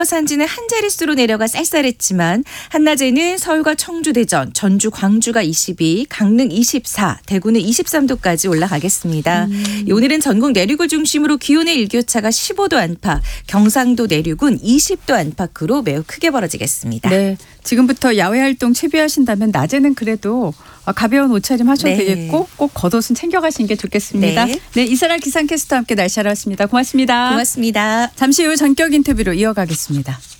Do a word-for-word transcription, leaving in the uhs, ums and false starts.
산지는 한 자릿수로 내려가 쌀쌀했지만 한낮에는 서울과 청주, 대전, 전주, 광주가 이십이, 강릉 이십사, 대구는 이십삼 도까지 올라가겠습니다. 음. 오늘은 전국 내륙을 중심으로 기온의 일교차가 십오 도 안팎, 경상도 내륙은 이십 도 안팎으로 매우 크게 벌어지겠습니다. 네, 지금부터 야외 활동 채비하신다면 낮에는 그래도 가벼운 옷차림 하셔도 네. 되겠고 꼭 겉옷은 챙겨가시는 게 좋겠습니다. 네, 네, 이사라 기상캐스터와 함께 날씨 알아봤습니다. 고맙습니다. 고맙습니다. 잠시 후 전격 인터뷰로 이어가겠습니다.